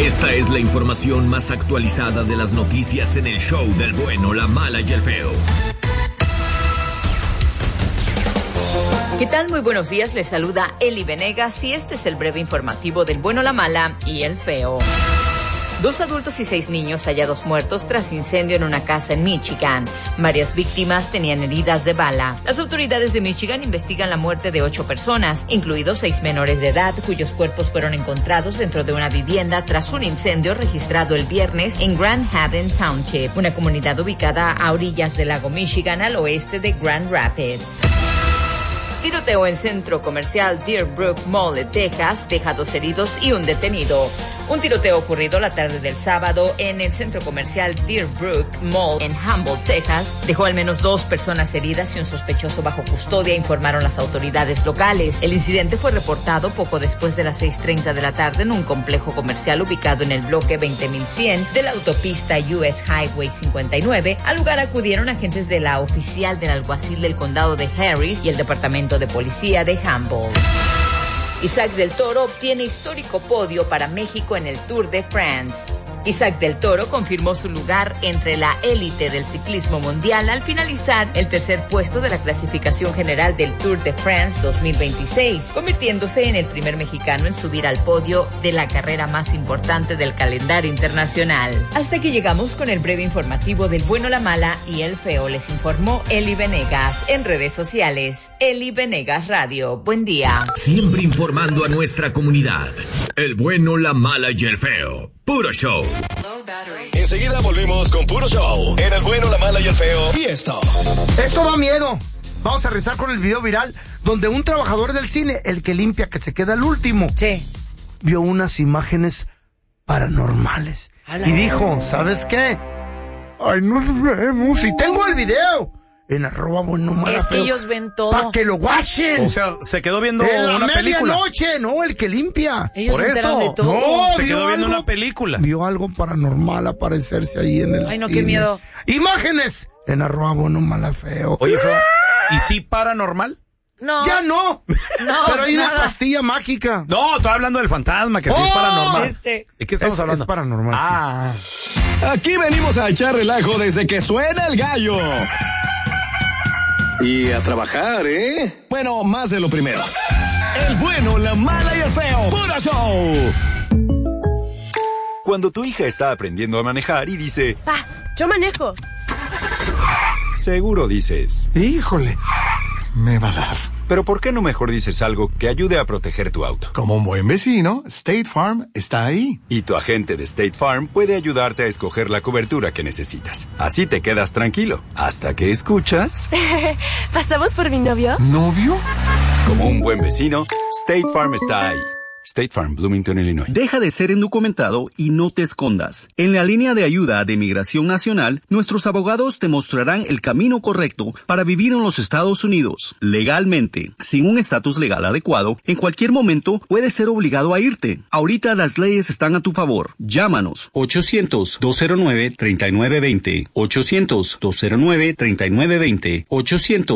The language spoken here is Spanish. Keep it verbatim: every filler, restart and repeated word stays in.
Esta es la información más actualizada de las noticias en el show del bueno, la mala y el feo. ¿Qué tal? Muy buenos días, les saluda Eli Venegas y este es el breve informativo del bueno, la mala y el feo. Dos adultos y seis niños hallados muertos tras incendio en una casa en Michigan. Varias víctimas tenían heridas de bala. Las autoridades de Michigan investigan la muerte de ocho personas, incluidos seis menores de edad, cuyos cuerpos fueron encontrados dentro de una vivienda tras un incendio registrado el viernes en Grand Haven Township, una comunidad ubicada a orillas del lago Michigan al oeste de Grand Rapids. Tiroteo en centro comercial Deerbrook Mall de Texas deja dos heridos y un detenido. Un tiroteo ocurrido la tarde del sábado en el centro comercial Deerbrook Mall en Humboldt, Texas, dejó al menos dos personas heridas y un sospechoso bajo custodia, informaron las autoridades locales. El incidente fue reportado poco después de las seis treinta de la tarde en un complejo comercial ubicado en el bloque veinte mil cien de la autopista U S Highway cincuenta y nueve. Al lugar acudieron agentes de la oficial del alguacil del condado de Harris y el departamento de policía de Humboldt. Isaac del Toro obtiene histórico podio para México en el Tour de France. Isaac del Toro confirmó su lugar entre la élite del ciclismo mundial al finalizar el tercer puesto de la clasificación general del Tour de France dos mil veintiséis, convirtiéndose en el primer mexicano en subir al podio de la carrera más importante del calendario internacional. Hasta aquí llegamos con el breve informativo del bueno, la mala y el feo. Les informó Eli Venegas en redes sociales. Eli Venegas Radio. Buen día. Siempre informando a nuestra comunidad. El bueno, la mala y el feo. Puro show. Enseguida volvemos con Puro Show en el bueno, la mala y el feo. Y esto. Esto da miedo. Vamos a rezar con el video viral donde un trabajador del cine, el que limpia, que se queda el último, sí, vio unas imágenes paranormales. Alá. Y dijo, ¿sabes qué? Ay, nos vemos. Y tengo el video en arroba bueno, mala, es que feo, ellos ven todo. para que lo watchen. O sea, se quedó viendo en la una película. medianoche, no, el que limpia. Ellos Por se enteran eso. de todo. No, se quedó viendo algo, una película. Vio algo paranormal aparecerse ahí en el Ay, no, cine. qué miedo. Imágenes en arroba bueno, mala, feo. Oye, feo, ¿y sí paranormal? No. Ya no. No, pero hay nada. una pastilla mágica. No, estoy hablando del fantasma, que sí Oh, es paranormal. este. ¿De qué estamos Es- hablando? es paranormal, Ah. Aquí venimos a echar relajo desde que suena el gallo. Y a trabajar, ¿eh? Bueno, más de lo primero. El bueno, la mala y el feo. Puro Show. Cuando tu hija está aprendiendo a manejar y dice, Pa, yo manejo. seguro dices, Híjole, me va a dar. pero ¿por qué no mejor dices algo que ayude a proteger tu auto? Como un buen vecino, State Farm está ahí. Y tu agente de State Farm puede ayudarte a escoger la cobertura que necesitas. Así te quedas tranquilo, hasta que escuchas. ¿Pasamos por mi novio? ¿Novio? Como un buen vecino, State Farm está ahí. State Farm, Bloomington, Illinois. Deja de ser indocumentado y no te escondas. En la línea de ayuda de Migración Nacional, nuestros abogados te mostrarán el camino correcto para vivir en los Estados Unidos, legalmente. Sin un estatus legal adecuado, en cualquier momento puedes ser obligado a irte. Ahorita las leyes están a tu favor. Llámanos. ochocientos, dos cero nueve, treinta y nueve veinte. ochocientos, dos cero nueve, treinta y nueve veinte. ochocientos